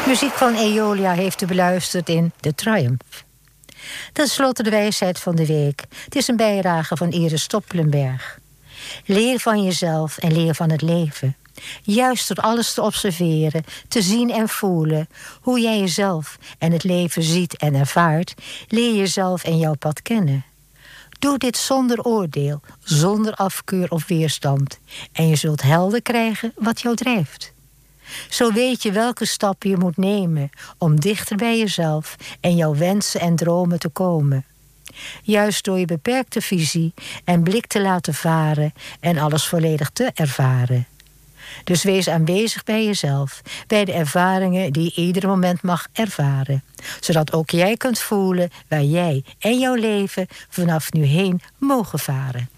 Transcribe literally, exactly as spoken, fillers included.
Muziek van Eolia heeft u beluisterd in The Triumph. Ten slotte de wijsheid van de week. Het is een bijdrage van Iris Stoppelenberg. Leer van jezelf en leer van het leven. Juist door alles te observeren, te zien en voelen, hoe jij jezelf en het leven ziet en ervaart, leer jezelf en jouw pad kennen. Doe dit zonder oordeel, zonder afkeur of weerstand. En je zult helder krijgen wat jou drijft. Zo weet je welke stappen je moet nemen om dichter bij jezelf en jouw wensen en dromen te komen. Juist door je beperkte visie en blik te laten varen en alles volledig te ervaren. Dus wees aanwezig bij jezelf, bij de ervaringen die je ieder moment mag ervaren. Zodat ook jij kunt voelen waar jij en jouw leven vanaf nu heen mogen varen.